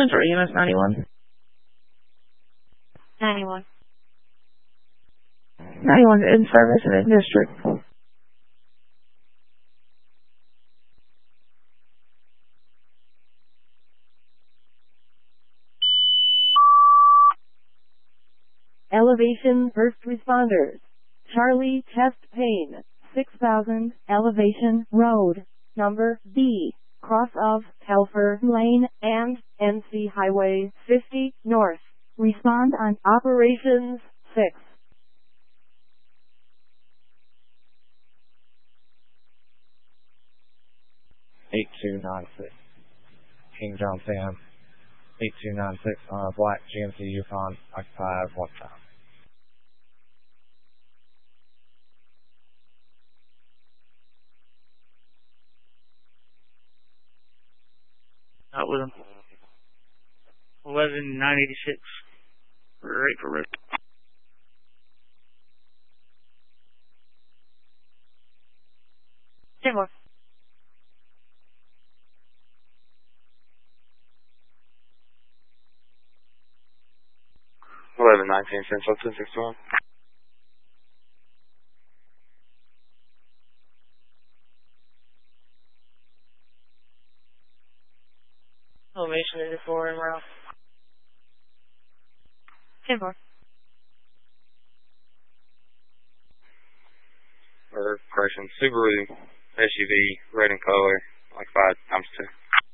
Central EMS 91. 91. 91 in service in the district. Elevation first responders. Charlie chest pain. 6000 Elevation Road. Number B. Cross of Telfer Lane and NC Highway 50 North. Respond on Operations 6. King John Sam. 8296 on a black GMC Yukon occupied 1 time. Out with him. 11986. Right for Rick. Ten more. 1119 Central 261. Elevation 84 en route. 10 more. Or correction, Subaru SUV, red in color, like 5 times 2.